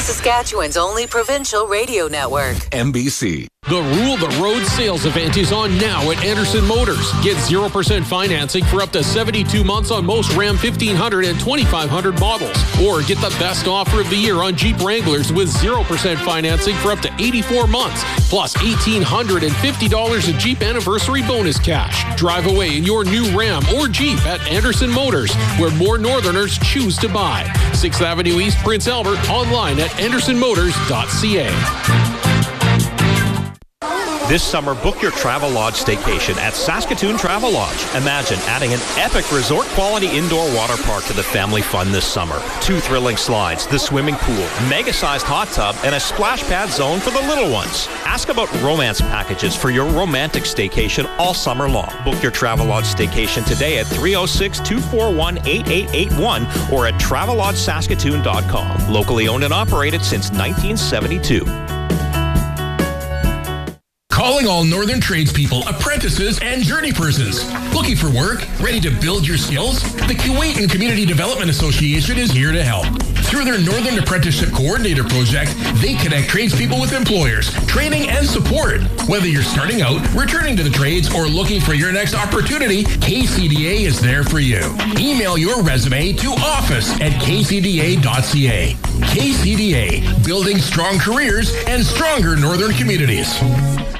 Saskatchewan's only provincial radio network. MBC. The Rule the Road sales event is on now at Anderson Motors. Get 0% financing for up to 72 months on most Ram 1500 and 2500 models. Or get the best offer of the year on Jeep Wranglers with 0% financing for up to 84 months. Plus $1,850 in Jeep anniversary bonus cash. Drive away in your new Ram or Jeep at Anderson Motors, where more Northerners choose to buy. 6th Avenue East, Prince Albert, online at andersonmotors.ca. This summer, book your Travelodge staycation at Saskatoon Travelodge. Imagine adding an epic resort-quality indoor water park to the family fun this summer. 2 thrilling slides, the swimming pool, mega-sized hot tub, and a splash pad zone for the little ones. Ask about romance packages for your romantic staycation all summer long. Book your Travelodge staycation today at 306-241-8881 or at TravelodgeSaskatoon.com. Locally owned and operated since 1972. Calling all Northern tradespeople, apprentices, and journey persons. Looking for work? Ready to build your skills? The Kuwaitan Community Development Association is here to help. Through their Northern Apprenticeship Coordinator project, they connect tradespeople with employers, training, and support. Whether you're starting out, returning to the trades, or looking for your next opportunity, KCDA is there for you. Email your resume to office@kcda.ca. KCDA, building strong careers and stronger Northern communities.